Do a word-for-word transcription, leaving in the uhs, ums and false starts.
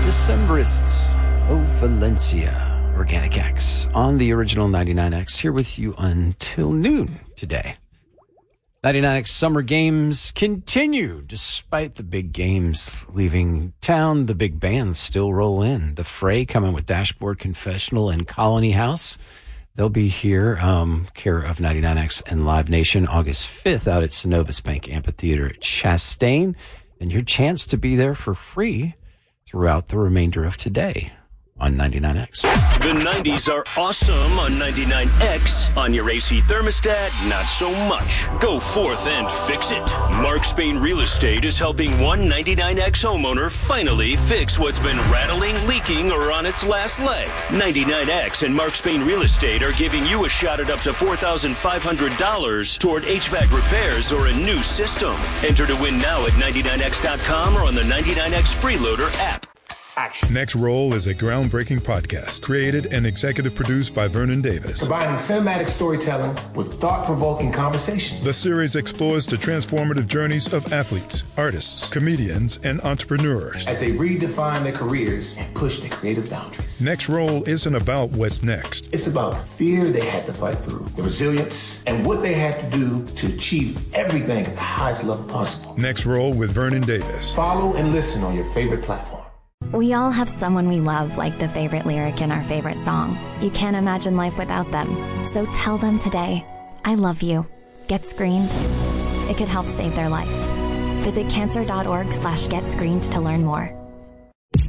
Decemberists of Valencia, Organic X, on the original ninety-nine X, here with you until noon today. ninety-nine X Summer Games continue despite the big games leaving town. The big bands still roll in. The Fray coming with Dashboard Confessional and Colony House. They'll be here, um, care of ninety-nine X and Live Nation, August fifth out at Synovus Bank Amphitheater at Chastain. And your chance to be there for free throughout the remainder of today on ninety-nine X. The nineties are awesome on ninety-nine X. On your A C thermostat, not so much. Go forth and fix it. Mark Spain Real Estate is helping one ninety-nine X homeowner finally fix what's been rattling, leaking, or on its last leg. ninety-nine X and Mark Spain Real Estate are giving you a shot at up to four thousand five hundred dollars toward H V A C repairs or a new system. Enter to win now at ninety-nine X dot com or on the ninety-nine X Freeloader app. Action. Next Roll is a groundbreaking podcast created and executive produced by Vernon Davis. Combining cinematic storytelling with thought-provoking conversations. The series explores the transformative journeys of athletes, artists, comedians, and entrepreneurs as they redefine their careers and push their creative boundaries. Next Roll isn't about what's next. It's about the fear they had to fight through, the resilience, and what they had to do to achieve everything at the highest level possible. Next Roll with Vernon Davis. Follow and listen on your favorite platform. We all have someone we love, like the favorite lyric in our favorite song. You can't imagine life without them. So tell them today, I love you. Get screened. It could help save their life. Visit cancer dot org slash get screened to learn more.